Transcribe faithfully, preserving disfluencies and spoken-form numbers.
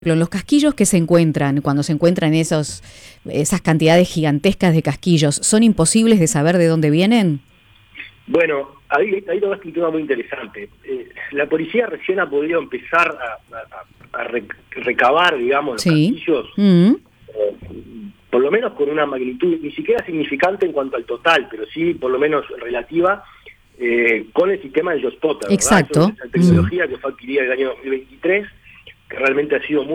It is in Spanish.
Los casquillos que se encuentran, cuando se encuentran esos, esas cantidades gigantescas de casquillos, ¿son imposibles de saber de dónde vienen? Bueno, ahí, ahí tocaste un tema muy interesante. Eh, la policía recién ha podido empezar a, a, a recabar, digamos, los Sí. casquillos, Mm. eh, por lo menos con una magnitud, ni siquiera significante en cuanto al total, pero sí por lo menos relativa, eh, con el sistema de Geospotter, ¿verdad? Exacto. Esa tecnología mm. que fue adquirida en el año dos mil veintitrés, que realmente ha sido muy